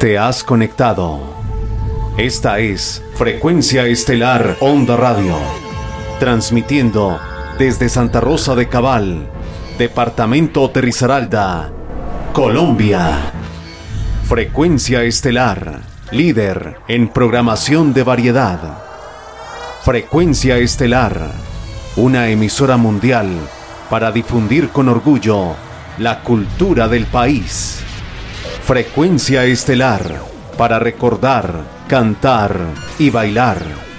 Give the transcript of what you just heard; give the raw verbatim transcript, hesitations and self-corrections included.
Te has conectado. Esta es Frecuencia Estelar Onda Radio, transmitiendo desde Santa Rosa de Cabal, Departamento de Risaralda, Colombia. Frecuencia Estelar, líder en programación de variedad. Frecuencia Estelar, una emisora mundial para difundir con orgullo la cultura del país. Frecuencia Estelar, para recordar, cantar y bailar.